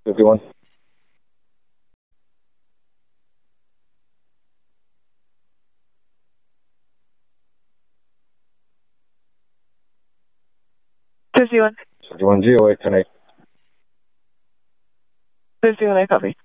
51. Fifty-one. 51 GOA 10-8. 51, I copy.